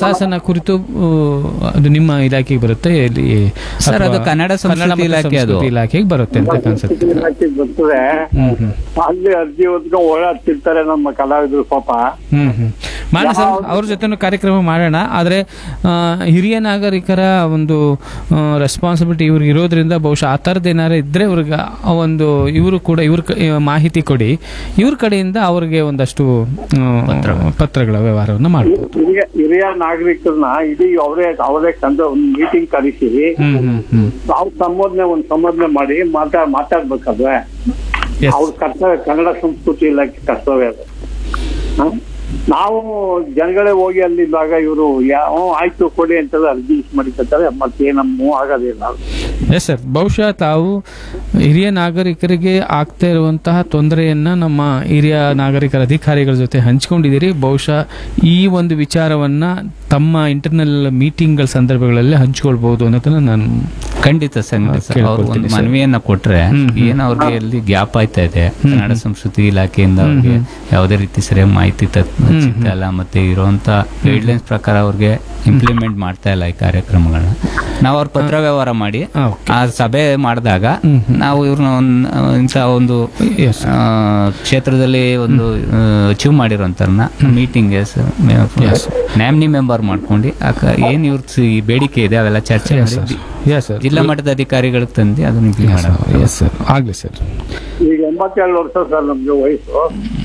ಪ್ರಶಾಸನ ಕುರಿತು ಅದು ನಿಮ್ಮ ಇಲಾಖೆಗೆ ಬರುತ್ತೆ ಇಲ್ಲಿ ಸರ್, ಅದು ಕನ್ನಡ ಸಂಸ್ಕೃತಿ ಇಲಾಖೆ, ಅದು ಇಲಾಖೆಗೆ ಬರುತ್ತೆ ಅಂತ ಅನ್ಸುತ್ತೆ. ಇಲಾಖೆಗೆ ಬರ್ತದೆ. ಅಲ್ಲಿ ಅರ್ಜಿ ಹೊತ್ಕೊಂಡು ಓಡಾಡ್ತಿರ್ತಾರೆ ನಮ್ಮ ಕಲಾವಿದರು ಪಾಪ. ಮಾಡೋಣ ಸರ್, ಅವ್ರ ಜೊತೆ ಕಾರ್ಯಕ್ರಮ ಮಾಡೋಣ. ಆದ್ರೆ ಹಿರಿಯ ನಾಗರಿಕರ ಒಂದು ರೆಸ್ಪಾನ್ಸಿಬಿಲಿಟಿ ಇವ್ರಿಗೆ ಇರೋದ್ರಿಂದ ಬಹುಶಃ ಆ ಥರದ್ದು ಏನಾರು ಇದ್ರೆ ಇವ್ರಿಗೆ ಒಂದು ಇವರು ಕೂಡ ಮಾಹಿತಿ ಕೊಡಿ, ಇವ್ರ ಕಡೆಯಿಂದ ಅವ್ರಿಗೆ ಒಂದಷ್ಟು ಪತ್ರಗಳ ವ್ಯವಹಾರವನ್ನು ಮಾಡಬಹುದು. ಹಿರಿಯ ನಾಗರಿಕರನ್ನ ಇಡೀ ಅವರೇ ಕಂಡು ಒಂದು ಮೀಟಿಂಗ್ ಕರೆಸಿ ನಾವು ಸಂಬೋಧನೆ ಮಾಡಿ ಮಾತಾಡ್ಬೇಕಾದ್ರೆ ಅವ್ರ ಕರ್ತವ್ಯ, ಕನ್ನಡ ಸಂಸ್ಕೃತಿ ಇಲಾಖೆ ಕರ್ತವ್ಯ ಅದು. ನಾವು ಜನಗಳೇ ಹೋಗಿ ಅಲ್ಲಿದ್ದಾಗ ಇವರು ಆಯ್ತು ಕೊಡಿ ಅಂತ ಅರ್ಜಿ ಮಾಡಿಕೊಳ್ತಾರೆ, ಮತ್ತೆ ನಮ್ಮ ಆಗೋದಿಲ್ಲ. ಎಸ್ ಸರ್, ಬಹುಶಃ ತಾವು ಹಿರಿಯ ನಾಗರಿಕರಿಗೆ ಆಗ್ತಾ ಇರುವಂತಹ ತೊಂದರೆಯನ್ನ ನಮ್ಮ ಹಿರಿಯ ನಾಗರಿಕರ ಅಧಿಕಾರಿಗಳ ಜೊತೆ ಹಂಚ್ಕೊಂಡಿದ್ದೀರಿ. ಬಹುಶಃ ಈ ಒಂದು ವಿಚಾರವನ್ನ ತಮ್ಮ ಇಂಟರ್ನಲ್ ಮೀಟಿಂಗ್ಗಳ ಸಂದರ್ಭಗಳಲ್ಲಿ ಹಂಚ್ಕೊಳ್ಬಹುದು ಅನ್ನೋದನ್ನ ನಾನು ಖಂಡಿತ ಸರ್ ಒಂದು ಮನವಿಯನ್ನ ಕೊಟ್ರೆ ಏನ್ ಅವ್ರಿಗೆ ಎಲ್ಲಿ ಗ್ಯಾಪ್ ಆಯ್ತಾ ಇದೆ, ಕನ್ನಡ ಸಂಸ್ಕೃತಿ ಇಲಾಖೆಯಿಂದ ಅವ್ರಿಗೆ ಯಾವುದೇ ರೀತಿ ಸರಿಯಾಗಿ ಮಾಹಿತಿ ಸಿಗ್ತಾ ಇಲ್ಲ, ಮತ್ತೆ ಇರುವಂತ ಗೈಡ್ಲೈನ್ಸ್ ಪ್ರಕಾರ ಅವ್ರಿಗೆ ಇಂಪ್ಲಿಮೆಂಟ್ ಮಾಡ್ತಾ ಇಲ್ಲ ಈ ಕಾರ್ಯಕ್ರಮಗಳನ್ನ, ನಾವು ಅವ್ರ ಪತ್ರ ವ್ಯವಹಾರ ಮಾಡಿ ಆ ಸಭೆ ಮಾಡಿದಾಗ ನಾವು ಇವ್ರನ್ನ ಇಂಥ ಒಂದು ಕ್ಷೇತ್ರದಲ್ಲಿ ಒಂದು ಅಚೀವ್ ಮಾಡಿರೋಂಥವ್ರನ್ನ ಮೀಟಿಂಗ್ಗೆ ನ್ಯಾಮ್ನಿ ಮೆಂಬರ್ ಮಾಡ್ಕೊಂಡು ಏನ್ ಇವ್ರ ಬೇಡಿಕೆ ಇದೆ ಅವೆಲ್ಲ ಚರ್ಚೆ ಮಾಡಿ ಜಿಲ್ಲಾ ಮಟ್ಟದ ಅಧಿಕಾರಿಗಳಿಗೆ ತಂದು ಅದನ್ನ ಆಗ್ಲಿ ಸರ್. ಈಗ 82 ವರ್ಷ ಸರ್ ನಮ್ಗೆ ವಯಸ್ಸು.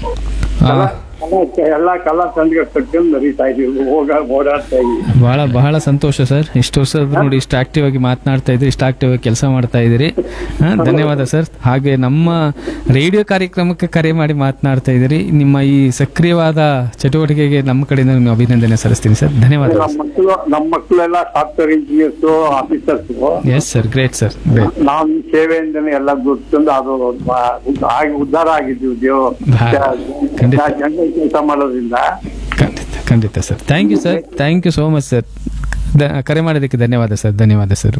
ಎಲ್ಲಾ ಕಲಾ ತಂಡಗಳು ಕಟ್ಕೊಂಡು ನಡೀತಾ ಇದೀವಿ, ಓಡಾಡ್ತಾ ಇದೀವಿ. ಬಹಳ ಸಂತೋಷ ಸರ್. ಇಷ್ಟು ವರ್ಷ ನೋಡಿ ಇಷ್ಟು ಆಕ್ಟಿವ್ ಆಗಿ ಮಾತನಾಡ್ತಾ ಇದ್ರಿ, ಇಷ್ಟು ಆಕ್ಟಿವ್ ಆಗಿ ಕೆಲಸ ಮಾಡ್ತಾ ಇದ್ದೀರಿ. ಧನ್ಯವಾದ ಸರ್. ಹಾಗೆ ನಮ್ಮ ರೇಡಿಯೋ ಕಾರ್ಯಕ್ರಮಕ್ಕೆ ಕರೆ ಮಾಡಿ ಮಾತನಾಡ್ತಾ ಇದ್ದೀರಿ. ನಿಮ್ಮ ಈ ಸಕ್ರಿಯವಾದ ಚಟುವಟಿಕೆಗೆ ನಮ್ಮ ಕಡೆಯಿಂದ ನಿಮ್ಗೆ ಅಭಿನಂದನೆ ಸಲ್ಲಿಸ್ತೀನಿ ಸರ್. ಧನ್ಯವಾದ. ನಮ್ಮ ಮಕ್ಕಳೆಲ್ಲ software engineers, officers. Yes sir, great sir. ನಾವು ಈ ಸೇವೆಯಿಂದನೇ ಎಲ್ಲ ಗುರುತಿಂದು ಅದು ಉದ್ಧಾರ ಆಗಿದ್ದೀವಿ. ಕೆಲಸ ಮಾಡೋದ್ರಿಂದ ಖಂಡಿತ sir. Thank you sir, thank you so much sir. ಕರೆ ಮಾಡೋದಕ್ಕೆ ಧನ್ಯವಾದ ಸರ್. ಧನ್ಯವಾದ ಸರ್.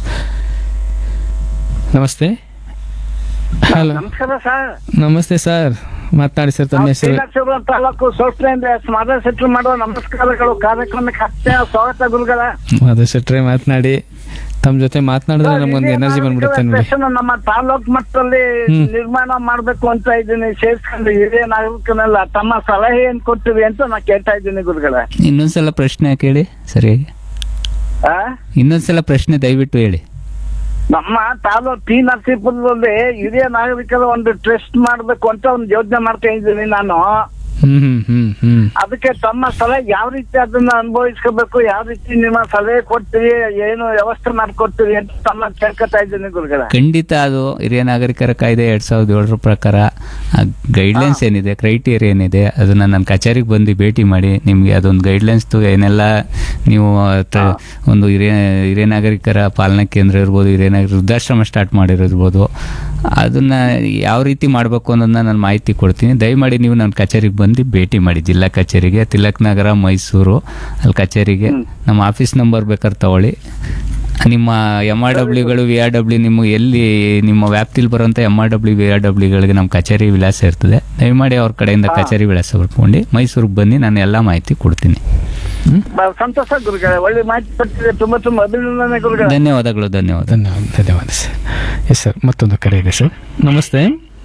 ನಮಸ್ತೆ. ಹಲೋ, ನಮಸ್ಕಾರ ಸರ್. ನಮಸ್ತೆ ಸರ್, ಮಾತನಾಡಿ ಸರ್. ತಮ್ಮ ಹೆಸರು? ತಾಲೂಕು ಸೋಸ್ಟ್ರೆಯಿಂದ ಸ್ಮಾರಕ ಸೆಟ್ಲ್ ಮಾಡುವ ನಮಸ್ಕಾರಗಳು. ಕಾರ್ಯಕ್ರಮಕ್ಕೆ ಸ್ವಾಗತ ಗುರುಗಳ. ಮಾಧವ್ ಶೆಟ್ರೆ ಮಾತನಾಡಿ. ತಮ್ಮ ಜೊತೆ ಮಾತನಾಡಿದ್ರೆ ನಮ್ಗೊಂದು ಎನರ್ಜಿ ಬಂದ್ಬಿಡುತ್ತೆ. ನಮ್ಮ ತಾಲೂಕ್ ಮಟ್ಟದಲ್ಲಿ ನಿರ್ಮಾಣ ಮಾಡ್ಬೇಕು ಅಂತ ಇದ್ದೀನಿ, ಸೇರ್ಸ್ಕೊಂಡು ಹಿರಿಯ ನಾಗರಿಕನೆಲ್ಲ ತಮ್ಮ ಸಲಹೆ ಏನ್ ಕೊಡ್ತೀವಿ ಅಂತ ನಾ ಕೇಳ್ತಾ ಇದ್ದೀನಿ ಗುರುಗಳ. ಇನ್ನೊಂದ್ಸಲ ಪ್ರಶ್ನೆ ಕೇಳಿ ಸರಿಯಾಗಿ. ಇನ್ನೊಂದ್ಸಲ ಪ್ರಶ್ನೆ ದಯವಿಟ್ಟು ಹೇಳಿ. ನಮ್ಮ ತಾಲೂಕ್ ಟಿ ನರಸೀಪುರದಲ್ಲಿ ಹಿರಿಯ ನಾಗರಿಕರ ಒಂದು ಟ್ರಸ್ಟ್ ಮಾಡ್ಬೇಕು ಅಂತ ಒಂದು ಯೋಜನೆ ಮಾಡ್ತಾ ಇದ್ದೀನಿ ನಾನು. ಅದಕ್ಕೆ ತಮ್ಮ ಸಲಹೆ ಯಾವ ರೀತಿ ಅದನ್ನ ಅನುಭವಿಸ್ಕೋಬೇಕು, ಯಾವ ರೀತಿ ನಿಮ್ಮ ಸಲಹೆ ಕೊಡ್ತೀರಿ, ಏನು ವ್ಯವಸ್ಥೆ ಮಾಡ್ಕೊಡ್ತೀರಿ ಅಂತ ತಮ್ಮ ಕೇಳ್ಕೊತಾ ಇದ್ದೀನಿ ಗುರುಗಳ. ಖಂಡಿತ ಅದು ಹಿರಿಯ ನಾಗರಿಕರ ಕಾಯ್ದೆ 2007 ಪ್ರಕಾರ ಗೈಡ್ಲೈನ್ಸ್ ಏನಿದೆ, ಕ್ರೈಟೀರಿಯಾ ಏನಿದೆ, ಅದನ್ನ ನನ್ನ ಕಚೇರಿಗೆ ಬಂದು ಭೇಟಿ ಮಾಡಿ ನಿಮ್ಗೆ ಅದೊಂದು ಗೈಡ್ಲೈನ್ಸ್ ಏನೆಲ್ಲ ನೀವು ಒಂದು ಹಿರಿಯ ನಾಗರಿಕರ ಪಾಲನಾ ಕೇಂದ್ರ ಇರ್ಬೋದು, ಹಿರಿಯ ನಾಗರಿಕ ವೃದ್ಧಾಶ್ರಮ ಸ್ಟಾರ್ಟ್ ಮಾಡಿರೋರ್ಬೋದು, ಅದನ್ನ ಯಾವ ರೀತಿ ಮಾಡಬೇಕು ಅನ್ನೋದನ್ನ ನಾನು ಮಾಹಿತಿ ಕೊಡ್ತೀನಿ. ದಯಮಾಡಿ ನೀವು ನನ್ನ ಕಚೇರಿಗೆ ಬಂದು ಭೇಟಿ ಮಾಡಿ, ಜಿಲ್ಲಾ ಕಚೇರಿಗೆ, ತಿಲಕ್ ನಗರ, ಮೈಸೂರು, ಅಲ್ಲಿ ಕಚೇರಿಗೆ. ನಮ್ಮ ಆಫೀಸ್ ನಂಬರ್ ಬೇಕಾದ್ರೆ ತಗೊಳ್ಳಿ. ನಿಮ್ಮ MRWಗಳು VRW ನಿಮಗೆ ಎಲ್ಲಿ ನಿಮ್ಮ ವ್ಯಾಪ್ತಿಲಿ ಬರುವಂಥ MRW VRWಗಳಿಗೆ ನಮ್ಮ ಕಚೇರಿ ವಿಳಾಸ ಇರ್ತದೆ. ದಯಮಾಡಿ ಅವ್ರ ಕಡೆಯಿಂದ ಕಚೇರಿ ವಿಳಾಸ ಬರ್ಕೊಂಡು ಮೈಸೂರಿಗೆ ಬನ್ನಿ, ನಾನು ಎಲ್ಲ ಮಾಹಿತಿ ಕೊಡ್ತೀನಿ. ಸಂತೋಷ ಗುರುಗಳೇ, ಒಳ್ಳೆ ಮಾಹಿತಿ ಕೊಟ್ಟಿದೆ. ತುಂಬಾ ಅಭಿನಂದನೆ ಗುರುಗಳೇ. ಧನ್ಯವಾದಗಳು. ಧನ್ಯವಾದ ಸರ್. ಎಸ್ ಸರ್, ಮತ್ತೊಂದು ಕರೆ ಇದೆ ಸರ್. ನಮಸ್ತೆ.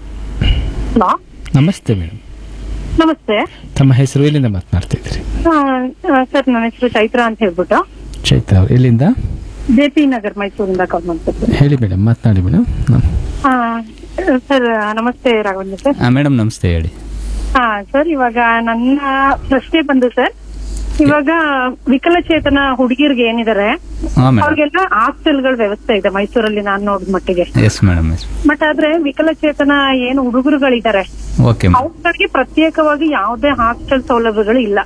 ನಮಸ್ತೆ ಮೇಡಮ್. ನಮಸ್ತೆ. ತಮ್ಮ ಹೆಸರು, ಎಲ್ಲಿಂದ ಮಾತನಾಡ್ತಾ ಇದ್ದೀರಿ? ಸರ್, ನನ್ನ ಹೆಸರು ಚೈತ್ರ ಅಂತ ಹೇಳ್ಬಿಟ್ಟು. ಚೈತ್ರ ಅವ್ರು ಎಲ್ಲಿಂದ? JP ನಗರ್, ಮೈಸೂರಿಂದ ಕಾಲ್ ಮಾಡ್ತಿದ್ದೆ. ಹೇಳಿ ಮೇಡಮ್, ಮಾತನಾಡಿ ಮೇಡಮ್. ಸರ್ ನಮಸ್ತೆ ರಾಘವೇಂದ್ರ ಸರ್. ಮೇಡಮ್ ನಮಸ್ತೆ, ಹೇಳಿ. ಸರ್, ಇವಾಗ ನನ್ನ ಪ್ರಶ್ನೆ ಬಂದು ಸರ್, ಇವಾಗ ವಿಕಲಚೇತನ ಹುಡುಗಿಯರಿಗೆ ಏನಿದ್ದಾರೆ ಅವ್ರಿಗೆಲ್ಲ ಹಾಸ್ಟೆಲ್ಗಳ ವ್ಯವಸ್ಥೆ ಇದೆ ಮೈಸೂರಲ್ಲಿ ನಾನು ನೋಡಿದ ಮಟ್ಟಿಗೆ. ಬಟ್ ಆದ್ರೆ ವಿಕಲಚೇತನ ಏನು ಹುಡುಗರುಗಳಿದ್ದಾರೆ ಅವ್ರಿಗೆ ಪ್ರತ್ಯೇಕವಾಗಿ ಯಾವುದೇ ಹಾಸ್ಟೆಲ್ ಸೌಲಭ್ಯಗಳು ಇಲ್ಲ.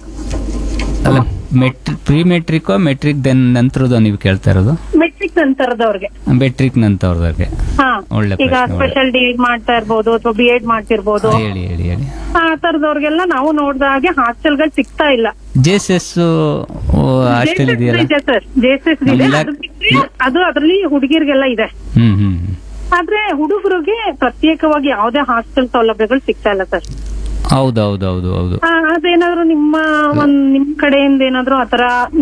ಪ್ರೀ ಮೆಟ್ರಿಕ್ ಮೆಟ್ರಿಕ್ ನಂತರದ ನೀವು ಕೇಳ್ತಾ ಇರೋದು? ಮೆಟ್ರಿಕ್ ನಂತರದವ್ರಿಗೆ. ಮೆಟ್ರಿಕ್ ನಂತರದವ್ರಿಗೆ ಈಗ ಸ್ಪೆಷಲ್ ಡಿ.ಎಡ್ ಮಾಡ್ತಾ ಇರ್ಬೋದು ಅಥವಾ B.Ed ಮಾಡ್ತಿರ್ಬೋದು, ಆ ತರದವ್ರಿಗೆಲ್ಲ ನಾವು ನೋಡಿದ ಹಾಗೆ ಹಾಸ್ಟೆಲ್ಗಳು ಸಿಗ್ತಾ ಇಲ್ಲ. JSS ಹಾಸ್ಟೆಲ್ ಇದೆಯಲ್ಲ ಸರ್, JSS ಇದೆ, ಅದು ಅದರಲ್ಲಿ ಹುಡುಗಿರಿಗೆಲ್ಲ ಇದೆ. ಆದ್ರೆ ಹುಡುಗರಿಗೆ ಪ್ರತ್ಯೇಕವಾಗಿ ಯಾವುದೇ ಹಾಸ್ಟೆಲ್ ಸೌಲಭ್ಯಗಳು ಸಿಗ್ತಾ ಇಲ್ಲ ಸರ್. ಹೌದೌದೌದು. ಅದೇನಾದ್ರು ನಿಮ್ಮ ಕಡೆಯಿಂದ ಏನಾದ್ರು ಆತರ